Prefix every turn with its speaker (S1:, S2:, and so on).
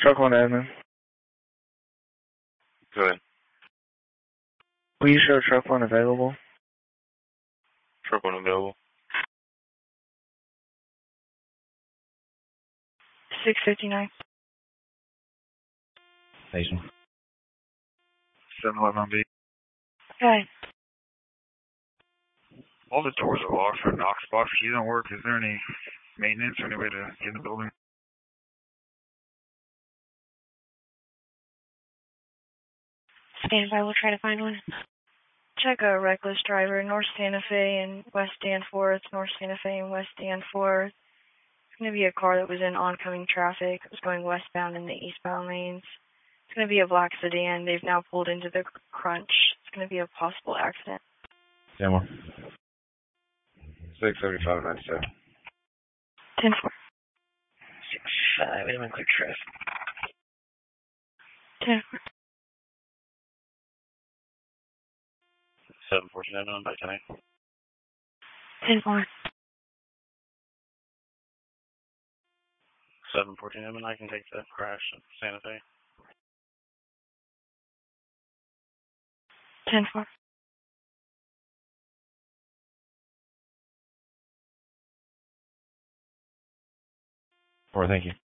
S1: Truck one admin.
S2: Go ahead.
S1: Please show truck one available.
S2: Truck one available.
S3: 659.
S4: Station.
S1: 711B.
S3: Okay.
S1: All the doors are locked for Knox box. Keys don't work. Is there any maintenance or any way to get in the building?
S3: Stand by, we'll try to find one. Check a reckless driver, North Santa Fe and West Danforth, North Santa Fe and West Danforth. It's going to be a car that was in oncoming traffic. It was going westbound in the eastbound lanes. It's going to be a black sedan. They've now pulled into the crunch. It's going to be a possible accident.
S4: 10 more.
S2: 67597.
S3: 10-4.
S1: 6-5. Wait a minute, quick trip.
S3: 10-4.
S2: 749 on by 10.
S3: 10-4.
S2: 714 I can take that crash at Santa Fe.
S3: 10-4.
S4: Thank you.